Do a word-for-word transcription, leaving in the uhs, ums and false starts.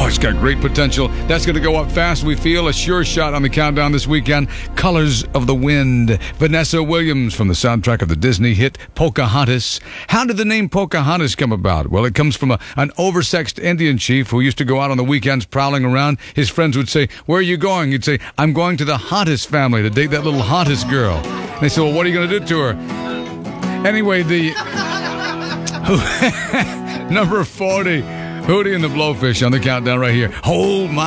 it's got great potential. That's going to go up fast, we feel. A sure shot on the countdown this weekend. Colors of the Wind. Vanessa Williams from the soundtrack of the Disney hit Pocahontas. How did the name Pocahontas come about? Well, it comes from a, an oversexed Indian chief who used to go out on the weekends prowling around. His friends would say, "Where are you going?" He'd say, "I'm going to the hottest family to date that little hottest girl." And they said, "Well, what are you going to do to her?" Anyway, the number forty, Hootie and the Blowfish on the countdown right here. Hold my